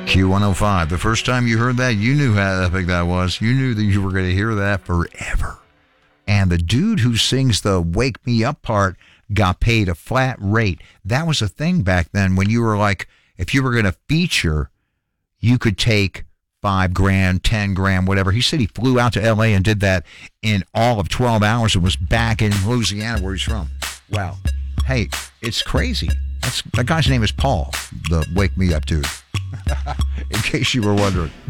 Q105. The first time you heard that, you knew how epic that was. You knew that you were going to hear that forever. And the dude who sings the Wake Me Up part got paid a flat rate. That was a thing back then when you were like, if you were going to feature, you could take $5,000, $10,000, whatever. He said he flew out to L.A. and did that in all of 12 hours and was back in Louisiana where he's from. Wow. Hey, it's crazy. That guy's name is Paul, the Wake Me Up dude. In case you were wondering.